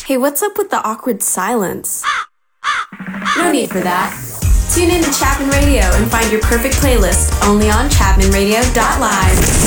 Hey, what's up with the awkward silence? No need for that. Tune in to Chapman Radio and find your perfect playlist only on ChapmanRadio.live.